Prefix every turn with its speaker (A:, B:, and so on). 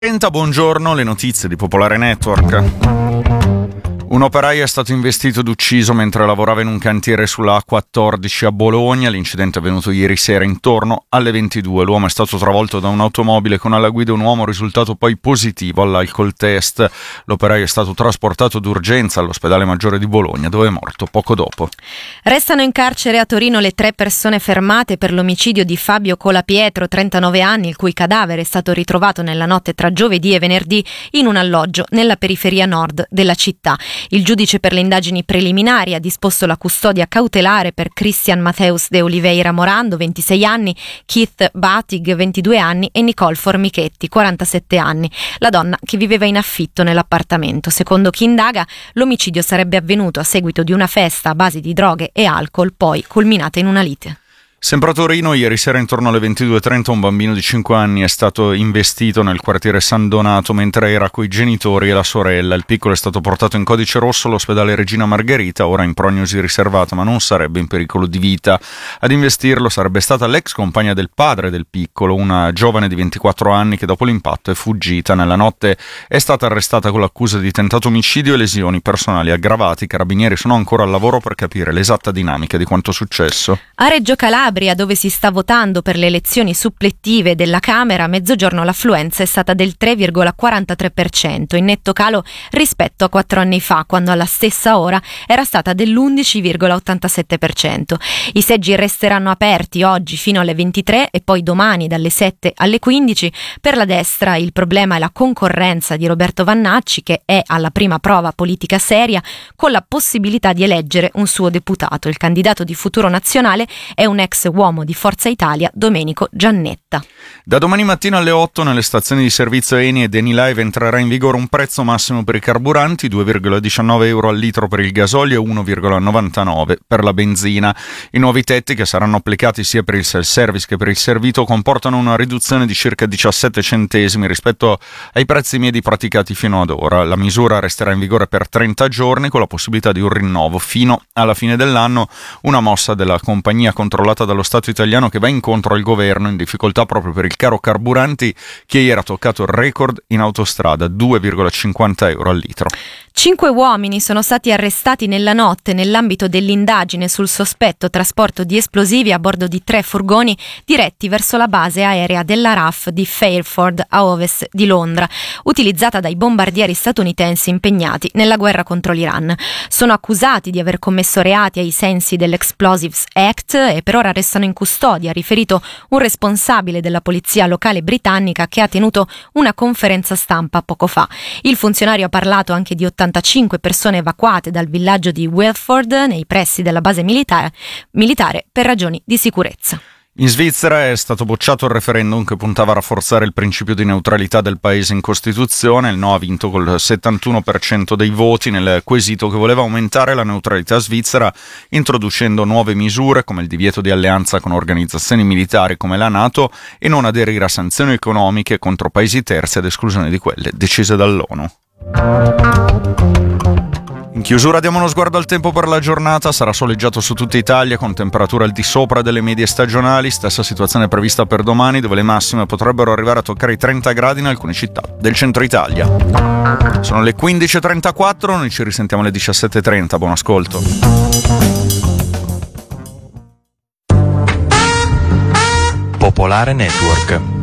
A: Buongiorno, le notizie di Popolare Network. Un operaio è stato investito ed ucciso mentre lavorava in un cantiere sulla A14 a Bologna. L'incidente è avvenuto ieri sera intorno alle 22. L'uomo è stato travolto da un'automobile con alla guida un uomo risultato poi positivo all'alcol test. L'operaio è stato trasportato d'urgenza all'ospedale maggiore di Bologna, dove è morto poco dopo.
B: Restano in carcere a Torino le 3 persone fermate per l'omicidio di Fabio Colapietro, 39 anni, il cui cadavere è stato ritrovato nella notte tra giovedì e venerdì in un alloggio nella periferia nord della città. Il giudice per le indagini preliminari ha disposto la custodia cautelare per Cristian Mateus de Oliveira Morando, 26 anni, Keith Batig, 22 anni e Nicole Formichetti, 47 anni, la donna che viveva in affitto nell'appartamento. Secondo chi indaga, l'omicidio sarebbe avvenuto a seguito di una festa a base di droghe e alcol, poi culminata in una lite.
A: Sempre a Torino, ieri sera intorno alle 22:30 un bambino di 5 anni è stato investito nel quartiere San Donato mentre era coi genitori e la sorella. Il piccolo è stato portato in codice rosso all'ospedale Regina Margherita, ora in prognosi riservata, ma non sarebbe in pericolo di vita. Ad investirlo sarebbe stata l'ex compagna del padre del piccolo, una giovane di 24 anni che dopo l'impatto è fuggita. Nella notte è stata arrestata con l'accusa di tentato omicidio e lesioni personali aggravate. I carabinieri sono ancora al lavoro per capire l'esatta dinamica di quanto successo.
B: A Reggio Calabria, dove si sta votando per le elezioni supplettive della Camera, a mezzogiorno l'affluenza è stata del 3,43%, in netto calo rispetto a 4 anni fa, quando alla stessa ora era stata dell'11,87%. I seggi resteranno aperti oggi fino alle 23 e poi domani dalle 7 alle 15. Per la destra il problema è la concorrenza di Roberto Vannacci, che è alla prima prova politica seria, con la possibilità di eleggere un suo deputato. Il candidato di Futuro Nazionale è un ex uomo di Forza Italia, Domenico Giannetta.
A: Da domani mattina alle 8 nelle stazioni di servizio Eni ed Enilive entrerà in vigore un prezzo massimo per i carburanti, 2,19 euro al litro per il gasolio e 1,99 per la benzina. I nuovi tetti, che saranno applicati sia per il self-service che per il servito, comportano una riduzione di circa 17 centesimi rispetto ai prezzi medi praticati fino ad ora. La misura resterà in vigore per 30 giorni con la possibilità di un rinnovo fino alla fine dell'anno, una mossa della compagnia controllata dallo Stato italiano che va incontro al governo in difficoltà proprio per il caro carburanti, che ieri ha toccato il record in autostrada, 2,50 euro al litro.
B: 5 uomini sono stati arrestati nella notte nell'ambito dell'indagine sul sospetto trasporto di esplosivi a bordo di 3 furgoni diretti verso la base aerea della RAF di Fairford a ovest di Londra, utilizzata dai bombardieri statunitensi impegnati nella guerra contro l'Iran. Sono accusati di aver commesso reati ai sensi dell'Explosives Act e per ora restano in custodia, ha riferito un responsabile della polizia locale britannica che ha tenuto una conferenza stampa poco fa. Il funzionario ha parlato anche di 85 persone evacuate dal villaggio di Welford nei pressi della base militare per ragioni di sicurezza.
A: In Svizzera è stato bocciato il referendum che puntava a rafforzare il principio di neutralità del paese in Costituzione. Il no ha vinto col 71% dei voti nel quesito che voleva aumentare la neutralità svizzera introducendo nuove misure come il divieto di alleanza con organizzazioni militari come la NATO e non aderire a sanzioni economiche contro paesi terzi ad esclusione di quelle decise dall'ONU. In chiusura diamo uno sguardo al tempo per la giornata. Sarà soleggiato su tutta Italia con temperature al di sopra delle medie stagionali. Stessa situazione prevista per domani, dove le massime potrebbero arrivare a toccare i 30 gradi in alcune città del centro Italia. Sono le 15:34, noi ci risentiamo alle 17:30. Buon ascolto.
C: Popolare Network.